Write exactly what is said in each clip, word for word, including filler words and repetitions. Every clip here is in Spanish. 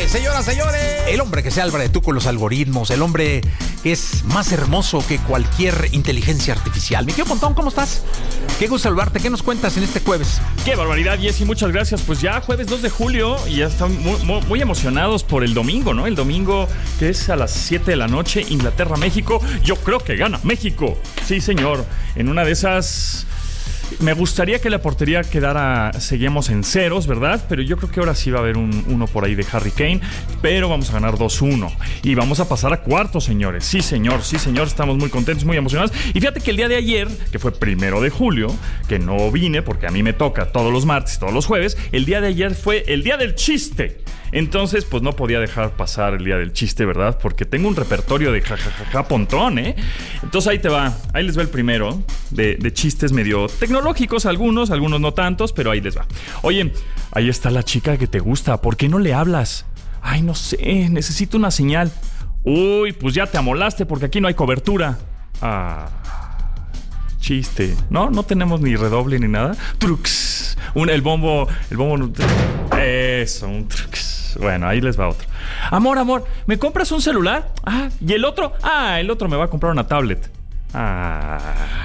Señoras, señores, el hombre que se albra de tú con los algoritmos, el hombre que es más hermoso que cualquier inteligencia artificial. Mi querido Pontón, ¿cómo estás? Qué gusto saludarte. ¿Qué nos cuentas en este jueves? Qué barbaridad, Jessy, muchas gracias. Pues ya jueves dos de julio y ya están muy, muy, muy emocionados por el domingo, ¿no? El domingo que es a las siete de la noche, Inglaterra-México. Yo creo que gana México. Sí, señor. En una de esas... Me gustaría que la portería quedara, seguíamos en ceros, ¿verdad? Pero yo creo que ahora sí va a haber un, uno por ahí de Harry Kane. Pero vamos a ganar dos uno. Y vamos a pasar a cuartos, señores. Sí, señor, sí, señor. Estamos muy contentos, muy emocionados. Y fíjate que el día de ayer, que fue primero de julio, que no vine porque a mí me toca todos los martes, todos los jueves, el día de ayer fue el día del chiste. Entonces, pues no podía dejar pasar el día del chiste, ¿verdad? Porque tengo un repertorio de jajajaja Pontón, ¿eh? Entonces ahí te va, ahí les va el primero de, de chistes medio tecnológicos, algunos, algunos no tantos, pero ahí les va. Oye, ahí está la chica que te gusta, ¿por qué no le hablas? Ay, no sé, necesito una señal. Uy, pues ya te amolaste porque aquí no hay cobertura. Ah... Chiste. No, no tenemos ni redoble ni nada. Trux. Un, el bombo. El bombo. Eso, un trux. Bueno, ahí les va otro. Amor, amor, ¿me compras un celular? Ah, ¿y el otro? Ah, el otro me va a comprar una tablet. Ah.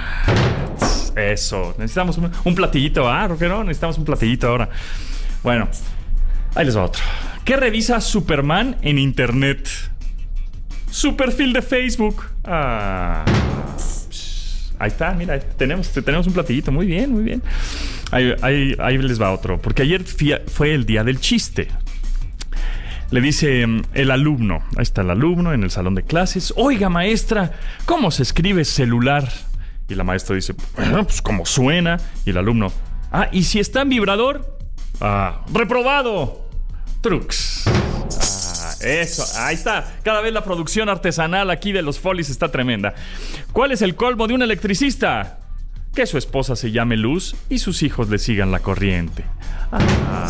Eso. Necesitamos un, un platillito, ¿ah, Roquero? Necesitamos un platillito ahora. Bueno, ahí les va otro. ¿Qué revisa Superman en internet? Su perfil de Facebook. Ah. Ahí está, mira, tenemos, tenemos un platillito. Muy bien, muy bien. Ahí, ahí, ahí les va otro. Porque ayer fue el día del chiste. Le dice el alumno. Ahí está el alumno en el salón de clases. Oiga, maestra, ¿cómo se escribe celular? Y la maestra dice, bueno, pues como suena. Y el alumno, ah, ¿y si está en vibrador? Ah, ¡reprobado! Trux. Eso, ahí está. Cada vez la producción artesanal aquí de los Folis está tremenda. ¿Cuál es el colmo de un electricista? Que su esposa se llame Luz y sus hijos le sigan la corriente. Ah.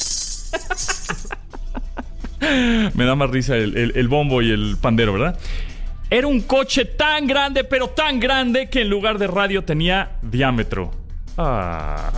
Me da más risa el, el, el bombo y el pandero, ¿verdad? Era un coche tan grande, pero tan grande, que en lugar de radio tenía diámetro. Ah.